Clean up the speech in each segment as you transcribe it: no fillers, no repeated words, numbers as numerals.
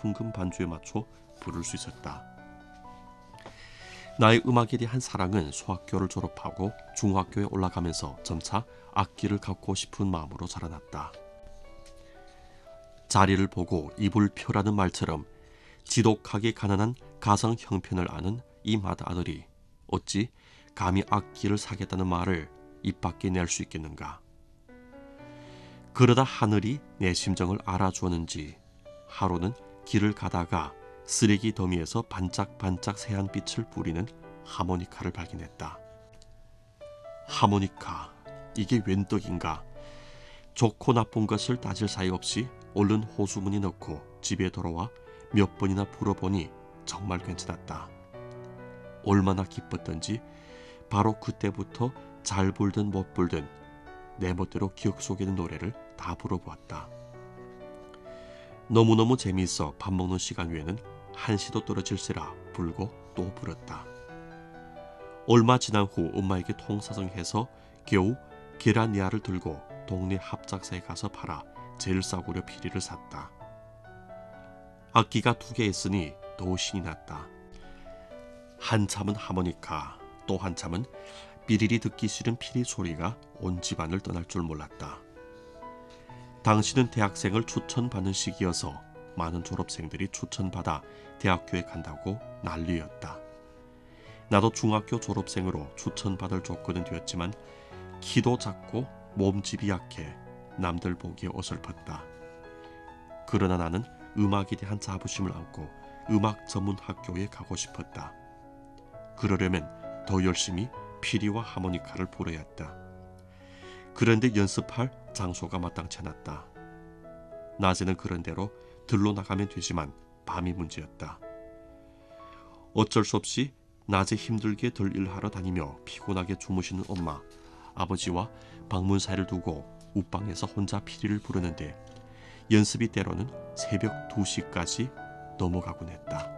손풍금 반주에 맞춰 부를 수 있었다. 나의 음악에 대한 사랑은 소학교를 졸업하고 중학교에 올라가면서 점차 악기를 갖고 싶은 마음으로 자라났다. 자리를 보고 입을 펴라는 말처럼 지독하게 가난한 가정 형편을 아는 이 맏아들이 어찌 감히 악기를 사겠다는 말을 입 밖에 낼 수 있겠는가. 그러다 하늘이 내 심정을 알아주었는지 하루는 길을 가다가 쓰레기 더미에서 반짝반짝 새한 빛을 뿌리는 하모니카를 발견했다. 하모니카, 이게 웬 떡인가. 좋고 나쁜 것을 따질 사이 없이 얼른 호수문에 넣고 집에 돌아와 몇 번이나 불어보니 정말 괜찮았다. 얼마나 기뻤던지 바로 그때부터 잘 불든 못 불든 내 멋대로 기억 속에 있는 노래를 다 불어보았다. 너무너무 재미있어 밥 먹는 시간 외에는 한시도 떨어질세라 불고 또 불었다. 얼마 지난 후 엄마에게 통사정해서 겨우 계란니아를 들고 동네 합작사에 가서 팔아 제일 싸구려 피리를 샀다. 악기가 2개 있으니 더 신이 났다. 한참은 하모니카, 또 한참은 삐리리 듣기 싫은 피리 소리가 온 집안을 떠날 줄 몰랐다. 당시는 대학생을 추천받는 시기여서 많은 졸업생들이 추천받아 대학교에 간다고 난리였다. 나도 중학교 졸업생으로 추천받을 조건은 되었지만 키도 작고 몸집이 약해 남들 보기에 어설펐다. 그러나 나는 음악에 대한 자부심을 안고 음악 전문 학교에 가고 싶었다. 그러려면 더 열심히 피리와 하모니카를 불어야 했다. 그런데 연습할 장소가 마땅치 않았다. 낮에는 그런 대로 들로 나가면 되지만 밤이 문제였다. 어쩔 수 없이 낮에 힘들게 들 일하러 다니며 피곤하게 주무시는 엄마, 아버지와 방문 사이를 두고 웃방에서 혼자 피리를 부르는데 연습이 때로는 새벽 2시까지 넘어가곤 했다.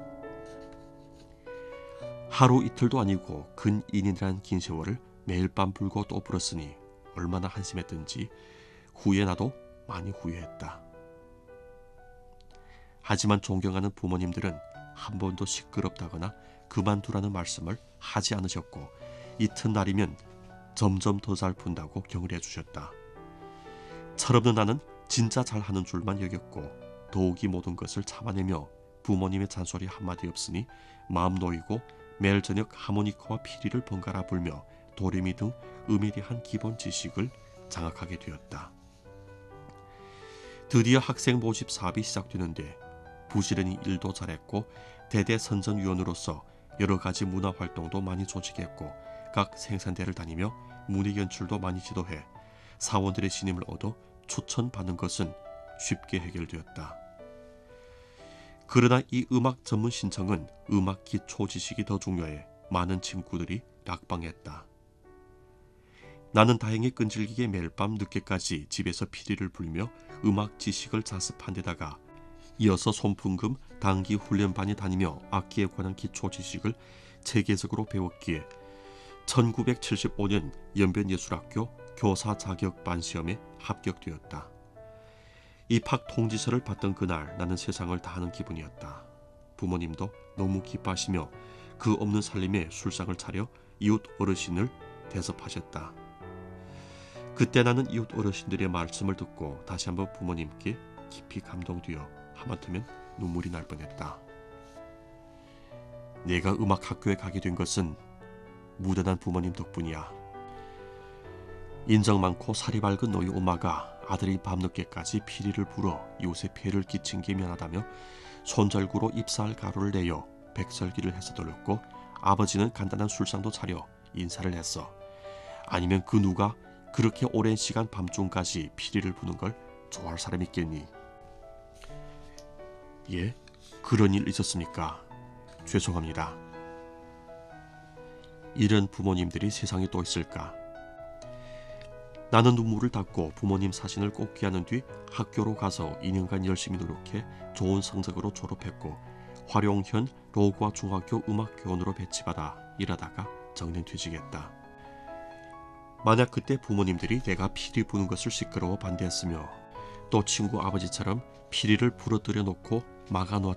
하루 이틀도 아니고 근 2년이라는 긴 세월을 매일 밤 불고 또 불었으니 얼마나 한심했던지 후에 나도 많이 후회했다. 하지만 존경하는 부모님들은 한 번도 시끄럽다거나 그만두라는 말씀을 하지 않으셨고 이튿날이면 점점 더 잘 푼다고 격려해 주셨다. 철없는 나는 진짜 잘하는 줄만 여겼고 더욱이 모든 것을 참아내며 부모님의 잔소리 한마디 없으니 마음 놓이고 매일 저녁 하모니카와 피리를 번갈아 불며 도레미 등 음에 대한 기본 지식을 장악하게 되었다. 드디어 학생 모집 사업이 시작되는데 부지런히 일도 잘했고 대대선전위원으로서 여러 가지 문화활동도 많이 조직했고 각 생산대를 다니며 문예 연출도 많이 지도해 사원들의 신임을 얻어 추천받는 것은 쉽게 해결되었다. 그러나 이 음악 전문 신청은 음악 기초 지식이 더 중요해 많은 친구들이 낙방했다. 나는 다행히 끈질기게 매일 밤 늦게까지 집에서 피리를 불며 음악 지식을 자습한 데다가 이어서 손풍금 단기 훈련반에 다니며 악기에 관한 기초 지식을 체계적으로 배웠기에 1975년 연변예술학교 교사 자격반 시험에 합격되었다. 입학 통지서를 받던 그날 나는 세상을 다하는 기분이었다. 부모님도 너무 기뻐하시며 그 없는 살림에 술상을 차려 이웃 어르신을 대접하셨다. 그때 나는 이웃 어르신들의 말씀을 듣고 다시 한번 부모님께 깊이 감동되어 하마터면 눈물이 날 뻔했다. 내가 음악학교에 가게 된 것은 무단한 부모님 덕분이야. 인정 많고 살이 밝은 너희 엄마가 아들이 밤늦게까지 피리를 불어 이웃에 폐를 끼친 게 미안하다며 손절구로 입사할 가루를 내어 백설기를 해서 돌렸고 아버지는 간단한 술상도 차려 인사를 했어. 아니면 그 누가 그렇게 오랜 시간 밤중까지 피리를 부는 걸 좋아할 사람이 있겠니? 예? 그런 일 있었습니까? 죄송합니다. 이런 부모님들이 세상에 또 있을까? 나는 눈물을 닦고 부모님 사신을 꼭 귀하는 뒤 학교로 가서 2년간 열심히 노력해 좋은 성적으로 졸업했고 화룡현 로구아 중학교 음악교원으로 배치받아 일하다가 정년퇴직했다. 만약 그때 부모님들이 내가 피리 부는 것을 시끄러워 반대했으며 또 친구 아버지처럼 피리를 부러뜨려 놓고 막아놓았다면